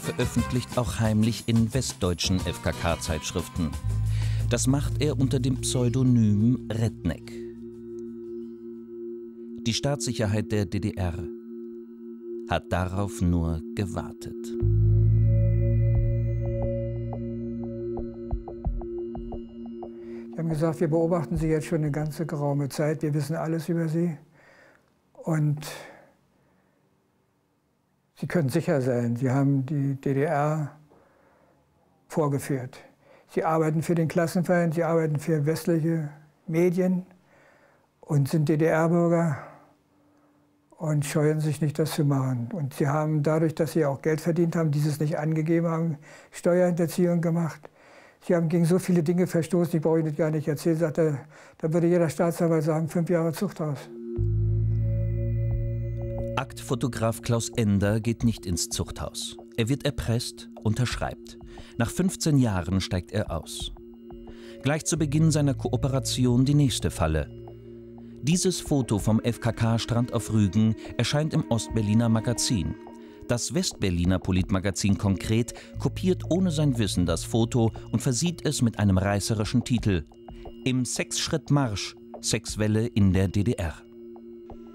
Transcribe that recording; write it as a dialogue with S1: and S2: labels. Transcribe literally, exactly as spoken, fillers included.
S1: veröffentlicht auch heimlich in westdeutschen F K K-Zeitschriften. Das macht er unter dem Pseudonym Redneck. Die Staatssicherheit der D D R hat darauf nur gewartet.
S2: Die haben gesagt, wir beobachten Sie jetzt schon eine ganze geraume Zeit, wir wissen alles über Sie und Sie können sicher sein, Sie haben die D D R vorgeführt. Sie arbeiten für den Klassenfeind, Sie arbeiten für westliche Medien und sind D D R-Bürger und scheuen sich nicht, das zu machen. Und Sie haben dadurch, dass Sie auch Geld verdient haben, dieses nicht angegeben haben, Steuerhinterziehung gemacht. Sie haben gegen so viele Dinge verstoßen, die brauche ich Ihnen gar nicht erzählen, sagt er, da würde jeder Staatsanwalt sagen, fünf Jahre Zuchthaus.
S1: Aktfotograf Klaus Ender geht nicht ins Zuchthaus. Er wird erpresst, unterschreibt. Nach fünfzehn Jahren steigt er aus. Gleich zu Beginn seiner Kooperation die nächste Falle. Dieses Foto vom F K K-Strand auf Rügen erscheint im Ostberliner Magazin. Das Westberliner Politmagazin Konkret kopiert ohne sein Wissen das Foto und versieht es mit einem reißerischen Titel: Im Sechsschritt Marsch, Sexwelle in der D D R.